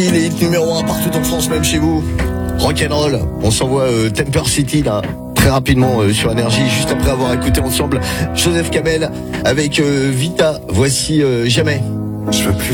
Il est numéro 1 partout en France, même chez vous. Rock'n'roll, on s'envoie Temper City là, très rapidement sur Énergie, juste après avoir écouté ensemble Joseph Kamel avec Vita. Voici Jamais. Je veux plus